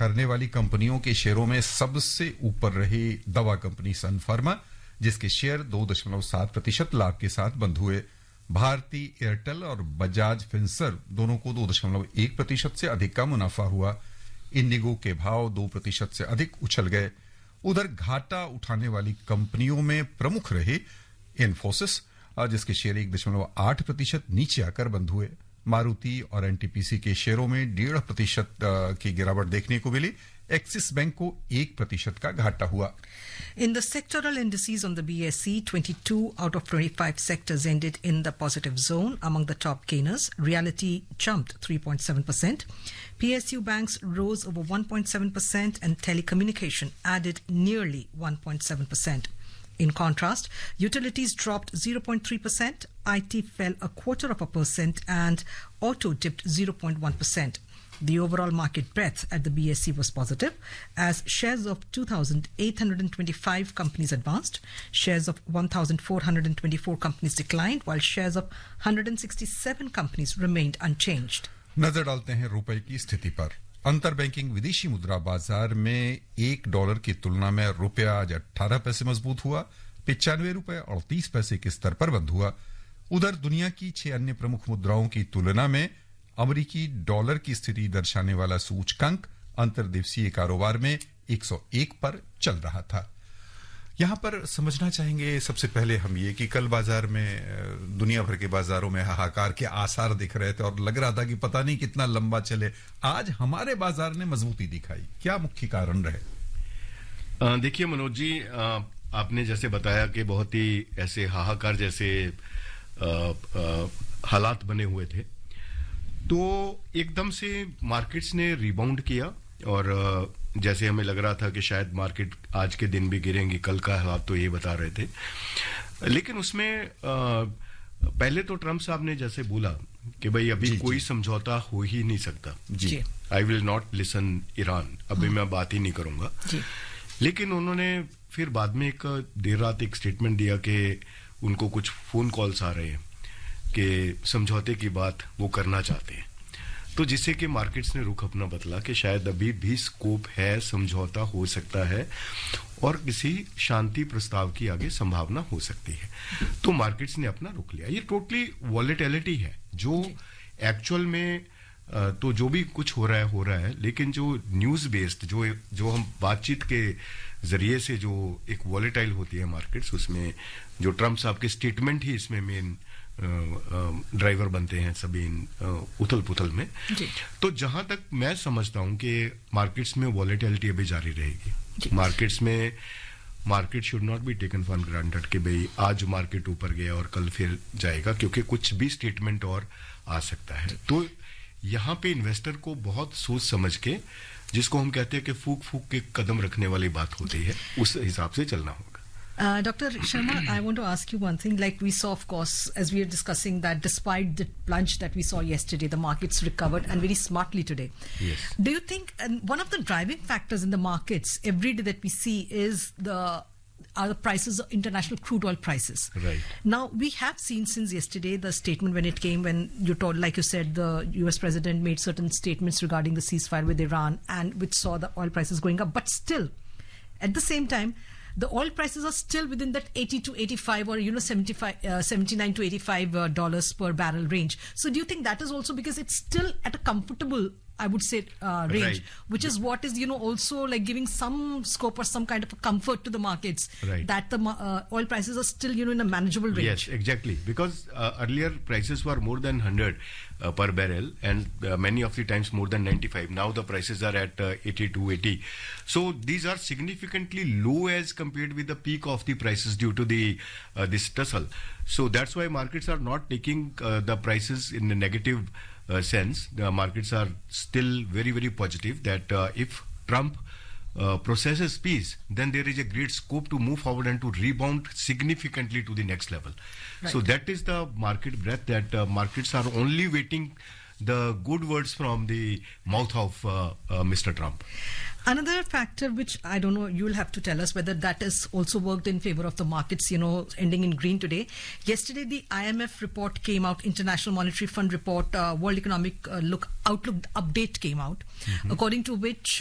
करने वाली कंपनियों के शेयरों में सबसे ऊपर रही दवा कंपनी सन फार्मा, जिसके शेयर 2.7% लाभ के साथ बंद हुए। भारती एयरटेल और बजाज फिनसर्व दोनों को 2.1% से अधिक का मुनाफा हुआ। इंडिगो के भाव 2% से अधिक उछल गए। उधर घाटा उठाने वाली कंपनियों में प्रमुख रहे इन्फोसिस, जिसके शेयर 1.8% नीचे आकर बंद हुए। मारुति और एनटीपीसी के शेयरों में 1.5% की गिरावट देखने को मिली। एक्सिस बैंक को 1% का घाटा हुआ। In the sectoral indices on the BSE, 22 out of 25 sectors ended in the positive zone. Among the top gainers, Realty jumped 3.7%. PSU banks rose over 1.7% and telecommunication added nearly 1.7%. In contrast, utilities dropped 0.3%, IT fell 0.25% and auto dipped 0.1%. The overall market breadth at the BSE was positive as shares of 2,825 companies advanced, shares of 1,424 companies declined, while shares of 167 companies remained unchanged. नजर डालते हैं रुपए की स्थिति पर। अंतर banking विदेशी मुद्रा बाजार में $1 की तुलना में रुपया आज 18 पैसे मजबूत हुआ, 95 रुपए 38 पैसे के स्तर पर बंद हुआ। उधर दुनिया की 6 अन्य प्रमुख मुद्राओं की तुलना में अमेरिकी डॉलर की स्थिति दर्शाने वाला सूचकांक अंतर्देशीय कारोबार में 101 पर चल रहा था। यहां पर समझना चाहेंगे सबसे पहले हम ये कि कल बाजार में दुनिया भर के बाजारों में हाहाकार के आसार दिख रहे थे और लग रहा था कि पता नहीं कितना लंबा चले। आज हमारे बाजार ने मजबूती दिखाई, क्या मुख्य कारण रहे? देखिए मनोज जी, आपने जैसे बताया कि बहुत ही ऐसे हाहाकार जैसे हालात बने हुए थे, तो एकदम से मार्केट्स ने रिबाउंड किया और जैसे हमें लग रहा था कि शायद मार्केट आज के दिन भी गिरेंगी, कल का हालात तो ये बता रहे थे। लेकिन उसमें पहले तो ट्रम्प साहब ने जैसे बोला कि भाई अभी कोई समझौता हो ही नहीं सकता, जी I will not listen Iran, अभी मैं बात ही नहीं करूंगा। लेकिन उन्होंने फिर बाद में एक देर रात एक स्टेटमेंट दिया कि उनको कुछ फोन कॉल्स आ रहे हैं कि समझौते की बात वो करना चाहते हैं, तो जिससे कि मार्केट्स ने रुख अपना बदला कि शायद अभी भी स्कोप है, समझौता हो सकता है और किसी शांति प्रस्ताव की आगे संभावना हो सकती है। तो मार्केट्स ने अपना रुख लिया। ये टोटली वॉलेटिलिटी है जो एक्चुअल में तो जो भी कुछ हो रहा है, लेकिन जो न्यूज बेस्ड जो हम बातचीत के जरिए से जो एक वॉलेटाइल होती है मार्केट्स, उसमें जो ट्रम्प साहब के स्टेटमेंट ही इसमें मेन ड्राइवर बनते हैं सभी उथल पुथल में। तो जहां तक मैं समझता हूं कि मार्केट्स में वॉलेटिलिटी अभी जारी रहेगी। Market should not be taken for granted कि भाई आज मार्केट ऊपर गया और कल फिर जाएगा, क्योंकि कुछ भी स्टेटमेंट और आ सकता है। तो यहां पे इन्वेस्टर को बहुत सोच समझ के, जिसको हम कहते हैं कि फूक के कदम रखने वाली बात होती है, उस हिसाब से चलना होगा। Dr. Sharma, I want to ask you one thing. Like we saw, of course, as we are discussing that despite the plunge that we saw yesterday, the markets recovered and very smartly today. Yes. Do you think one of the driving factors in the markets every day that we see is are the prices of international crude oil prices? Right. Now, we have seen since yesterday the statement when it came, when you told, like you said, the US president made certain statements regarding the ceasefire with Iran, and which saw the oil prices going up. But still, at the same time, the oil prices are still within that 80 to 85 or 79 to 85 dollars per barrel range. So do you think that is also because it's still at a comfortable, I would say, range, right, which is what is also like giving some scope or some kind of a comfort to the markets, right, that the oil prices are still in a manageable range? Yes, exactly, because earlier prices were more than 100 per barrel, and many of the times more than 95. Now the prices are at 80 to 80. So these are significantly low as compared with the peak of the prices due to the this tussle. So that's why markets are not taking the prices in a negative sense. The markets are still very, very positive that if Trump processes peace, then there is a great scope to move forward and to rebound significantly to the next level. Right. So that is the market breadth, that markets are only waiting the good words from the mouth of Mr. Trump. Another factor which I don't know, you'll have to tell us whether that has also worked in favor of the markets, ending in green today. Yesterday, the IMF report came out, International Monetary Fund report, World Economic Outlook update came out, according to which